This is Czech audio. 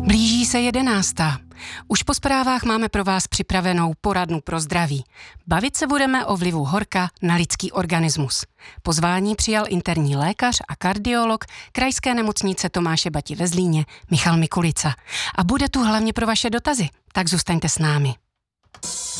Blíží se 11. Už po zprávách máme pro vás připravenou poradnu pro zdraví. Bavit se budeme o vlivu horka na lidský organismus. Pozvání přijal interní lékař a kardiolog Krajské nemocnice Tomáše Bati ve Zlíně Michal Mikulica. A bude tu hlavně pro vaše dotazy, tak zůstaňte s námi.